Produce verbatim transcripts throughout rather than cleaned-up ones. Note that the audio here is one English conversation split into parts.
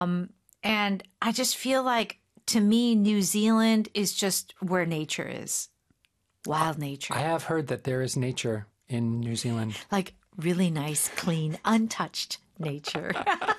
And I just feel like, to me, New Zealand is just where nature is. Wild nature. I have heard that there is nature in New Zealand. Like really nice, clean, untouched nature.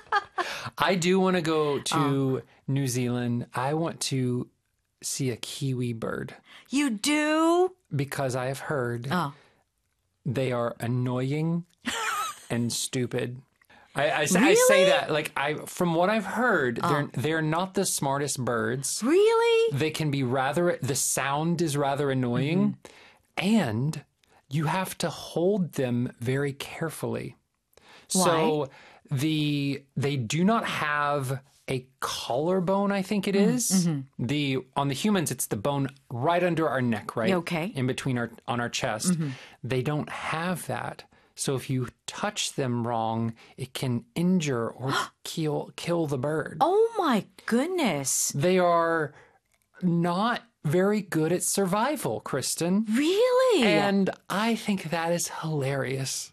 I do want to go to New Zealand. I want to see a kiwi bird You do? because I have heard Oh. they are annoying and stupid. I, I, say- I Really? say that like I from what I've heard, they're they're not the smartest birds. Really? They can be rather the sound is rather annoying, and you have to hold them very carefully. So the they do not have a collarbone, I think it is. The on the humans it's the bone right under our neck, right? Okay. In between our on our chest. They don't have that. So if you touch them wrong, it can injure or kill kill the bird. Oh my goodness. They are not very good at survival, Kristen. Really? And I think that is hilarious.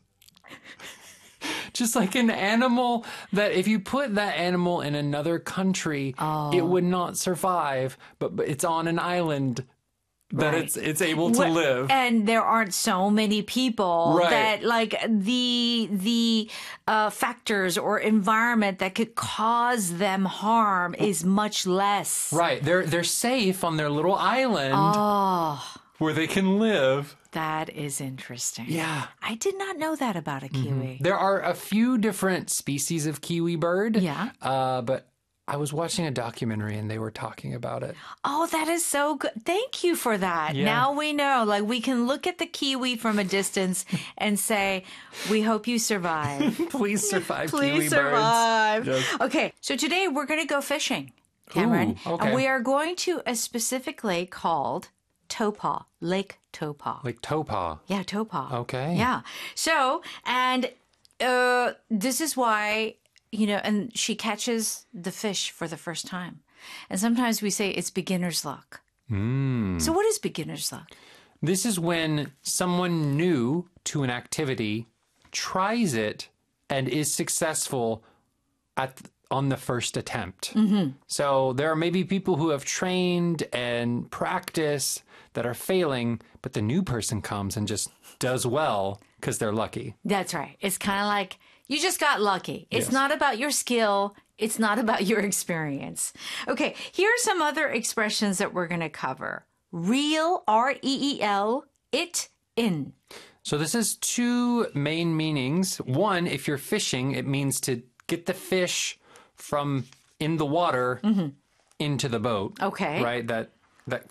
Just like an animal that if you put that animal in another country, it would not survive, but, but it's on an island that Right. it's it's able to Wh- live. And there aren't so many people Right. that like the the uh, factors or environment that could cause them harm is much less. Right. They're they're safe on their little island Oh, where they can live. that is interesting. Yeah. I did not know that about a kiwi. There are a few different species of kiwi bird. Yeah. Uh, but I was watching a documentary and they were talking about it. Oh, that is so good. Thank you for that. Yeah. Now we know. Like we can look at the kiwi from a distance and say, we hope you survive. Please survive, Please kiwi survive. birds. Yes. Okay, so today we're going to go fishing, Cameron. Ooh, okay. And we are going to a specific lake called Taupo, Lake Taupo. Like taupo. Yeah, Taupo. Okay. Yeah. So, and uh, this is why, you know, and she catches the fish for the first time. And sometimes we say it's beginner's luck. Mm. So what is beginner's luck? This is when someone new to an activity tries it and is successful at on the first attempt. Mm-hmm. So there are maybe people who have trained and practiced that are failing, but the new person comes and just does well because they're lucky. That's right. It's kind of like you just got lucky. It's Yes. not about your skill. It's not about your experience. Okay, here are some other expressions that we're going to cover. Reel, R E E L, it, in. So this is two main meanings. One, if you're fishing, it means to get the fish from in the water into the boat. Okay. Right? That that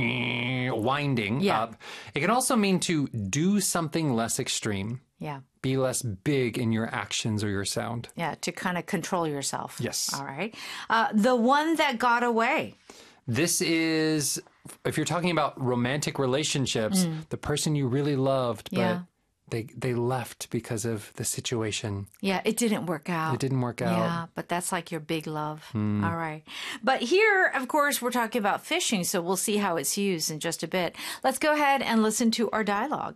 winding Yeah. up. It can also mean to do something less extreme. Yeah. Be less big in your actions or your sound. Yeah, to kind of control yourself. Yes. All right. Uh, the one that got away. This is, if you're talking about romantic relationships, the person you really loved, but Yeah. they, they left because of the situation. Yeah, it didn't work out. It didn't work out. Yeah, but that's like your big love. All right. But here, of course, we're talking about fishing, so we'll see how it's used in just a bit. Let's go ahead and listen to our dialogue.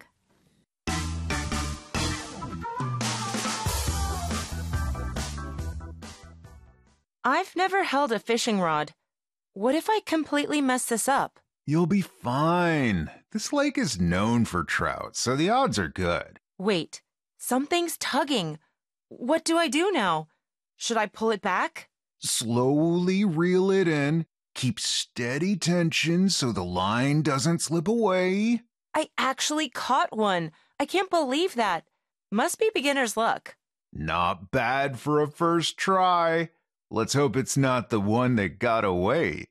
I've never held a fishing rod. What if I completely mess this up? You'll be fine. This lake is known for trout, so the odds are good. Wait, something's tugging. What do I do now? Should I pull it back? Slowly reel it in. Keep steady tension so the line doesn't slip away. I actually caught one. I can't believe that. Must be beginner's luck. Not bad for a first try. Let's hope it's not the one that got away.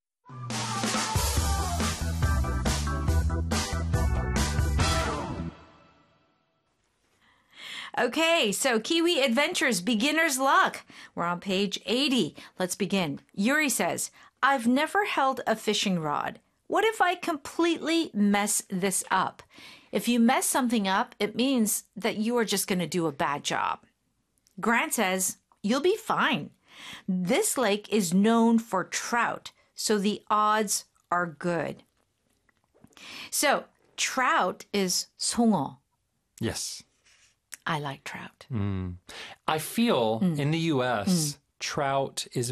Okay, so Kiwi Adventures Beginner's Luck. We're on page eighty. Let's begin. Yuri says, I've never held a fishing rod. What if I completely mess this up? If you mess something up, it means that you are just going to do a bad job. Grant says, you'll be fine. This lake is known for trout, so the odds are good. So, trout is 송어. Yes. I like trout. I feel in the U S, trout is